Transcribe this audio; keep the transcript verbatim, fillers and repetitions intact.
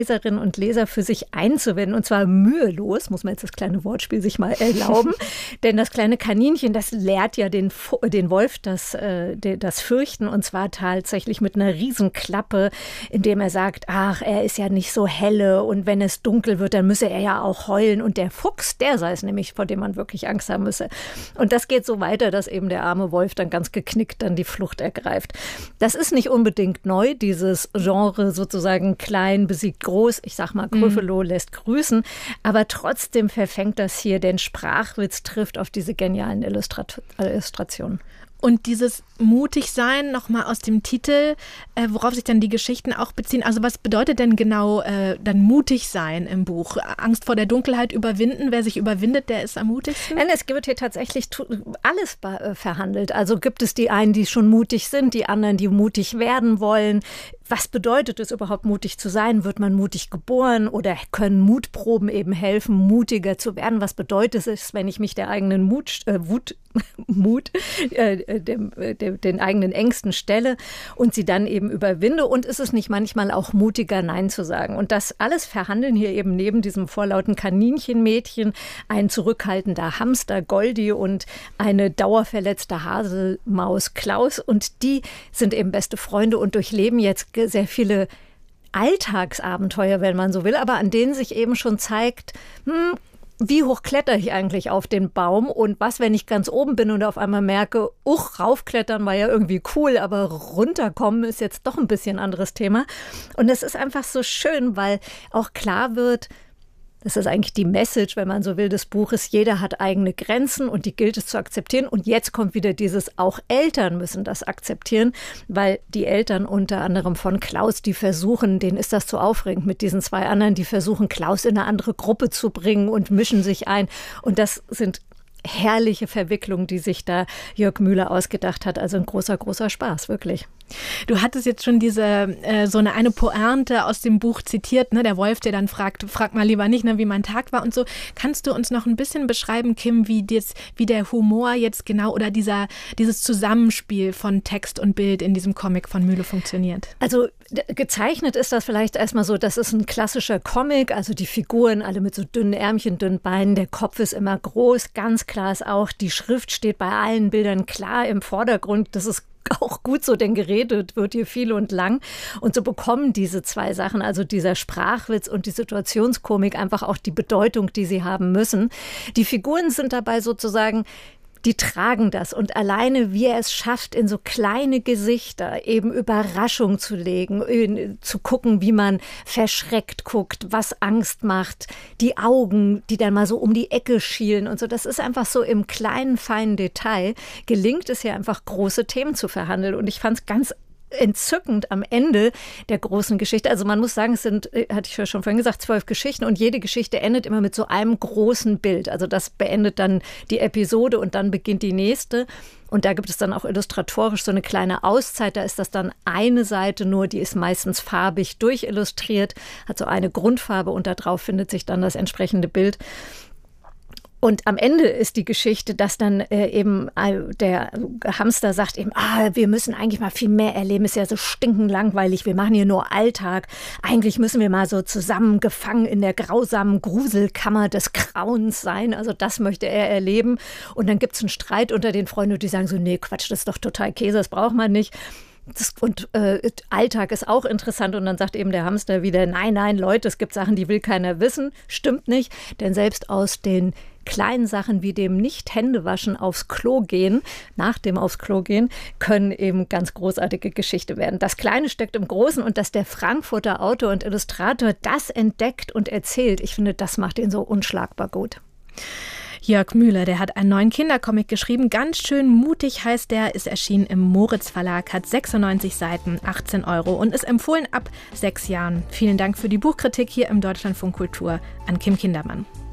Leserinnen und Leser für sich einzuwenden, und zwar mühelos, muss man jetzt das kleine Wortspiel sich mal erlauben, denn das kleine Kaninchen, das lehrt ja den, den Wolf das, äh, das Fürchten, und zwar tatsächlich mit einer Riesenklappe, indem er sagt, ach, er ist ja nicht so helle und wenn es dunkel wird, dann müsse er ja auch heulen, und der Fuchs, der sei es nämlich, vor dem man wirklich Angst haben müsse. Und das geht so weiter, dass eben der arme Wolf dann ganz geknickt dann die Flucht ergreift. Das ist nicht unbedingt neu, dieses Genre sozusagen klein besiegt groß. Ich sag mal, Gryffalo mhm. lässt grüßen. Aber trotzdem verfängt das hier, denn Sprachwitz trifft auf diese genialen Illustrat- Illustrationen. Und dieses Mutigsein, nochmal aus dem Titel, äh, worauf sich dann die Geschichten auch beziehen. Also was bedeutet denn genau äh, dann mutig sein im Buch? Angst vor der Dunkelheit überwinden? Wer sich überwindet, der ist am mutigsten? Nein, es wird hier tatsächlich alles verhandelt. Also gibt es die einen, die schon mutig sind, die anderen, die mutig werden wollen. Was bedeutet es überhaupt, mutig zu sein? Wird man mutig geboren oder können Mutproben eben helfen, mutiger zu werden? Was bedeutet es, wenn ich mich der eigenen Mut, äh, Wut, Mut, äh, dem, dem, den eigenen Ängsten stelle und sie dann eben überwinde? Und ist es nicht manchmal auch mutiger, Nein zu sagen? Und das alles verhandeln hier eben neben diesem vorlauten Kaninchenmädchen ein zurückhaltender Hamster Goldi und eine dauerverletzte Haselmaus Klaus. Und die sind eben beste Freunde und durchleben jetzt sehr viele Alltagsabenteuer, wenn man so will, aber an denen sich eben schon zeigt, hm, wie hoch kletter ich eigentlich auf den Baum und was, wenn ich ganz oben bin und auf einmal merke, uch, raufklettern war ja irgendwie cool, aber runterkommen ist jetzt doch ein bisschen ein anderes Thema. Und es ist einfach so schön, weil auch klar wird, das ist eigentlich die Message, wenn man so will, des Buches. Jeder hat eigene Grenzen und die gilt es zu akzeptieren. Und jetzt kommt wieder dieses, auch Eltern müssen das akzeptieren, weil die Eltern unter anderem von Klaus, die versuchen, denen ist das zu aufregend mit diesen zwei anderen, die versuchen, Klaus in eine andere Gruppe zu bringen und mischen sich ein. Und das sind herrliche Verwicklungen, die sich da Jörg Müller ausgedacht hat. Also ein großer, großer Spaß, wirklich. Du hattest jetzt schon diese äh, so eine, eine Pointe aus dem Buch zitiert, ne? Der Wolf, der dann fragt, frag mal lieber nicht, ne, wie mein Tag war und so. Kannst du uns noch ein bisschen beschreiben, Kim, wie, dies, wie der Humor jetzt genau oder dieser, dieses Zusammenspiel von Text und Bild in diesem Comic von Mühle funktioniert? Also gezeichnet ist das vielleicht erstmal so, das ist ein klassischer Comic, also die Figuren alle mit so dünnen Ärmchen, dünnen Beinen, der Kopf ist immer groß, ganz klar ist auch, die Schrift steht bei allen Bildern klar im Vordergrund, das ist auch gut so, denn geredet wird hier viel und lang. Und so bekommen diese zwei Sachen, also dieser Sprachwitz und die Situationskomik, einfach auch die Bedeutung, die sie haben müssen. Die Figuren sind dabei sozusagen, die tragen das. Und alleine, wie er es schafft, in so kleine Gesichter eben Überraschung zu legen, zu gucken, wie man verschreckt guckt, was Angst macht, die Augen, die dann mal so um die Ecke schielen und so. Das ist einfach so im kleinen, feinen Detail, gelingt es ja einfach, große Themen zu verhandeln. Und ich fand es ganz entzückend am Ende der großen Geschichte. Also man muss sagen, es sind, hatte ich ja schon vorhin gesagt, zwölf Geschichten und jede Geschichte endet immer mit so einem großen Bild. Also das beendet dann die Episode und dann beginnt die nächste. Und da gibt es dann auch illustratorisch so eine kleine Auszeit. Da ist das dann eine Seite nur, die ist meistens farbig durchillustriert, hat so eine Grundfarbe und da drauf findet sich dann das entsprechende Bild. Und am Ende ist die Geschichte, dass dann äh, eben äh, der Hamster sagt eben, ah, wir müssen eigentlich mal viel mehr erleben, ist ja so stinkend langweilig, wir machen hier nur Alltag. Eigentlich müssen wir mal so zusammengefangen in der grausamen Gruselkammer des Grauens sein. Also das möchte er erleben. Und dann gibt's einen Streit unter den Freunden, die sagen so, nee, Quatsch, das ist doch total Käse, das braucht man nicht. Das, und äh, Alltag ist auch interessant und dann sagt eben der Hamster wieder, nein, nein, Leute, es gibt Sachen, die will keiner wissen. Stimmt nicht, denn selbst aus den kleinen Sachen wie dem Nicht-Händewaschen aufs Klo gehen, nach dem aufs Klo gehen, können eben ganz großartige Geschichte werden. Das Kleine steckt im Großen und dass der Frankfurter Autor und Illustrator das entdeckt und erzählt, ich finde, das macht ihn so unschlagbar gut. Jörg Müller, der hat einen neuen Kindercomic geschrieben. Ganz schön mutig heißt der, ist erschienen im Moritz Verlag, hat sechsundneunzig Seiten, achtzehn Euro und ist empfohlen ab sechs Jahren. Vielen Dank für die Buchkritik hier im Deutschlandfunk Kultur an Kim Kindermann.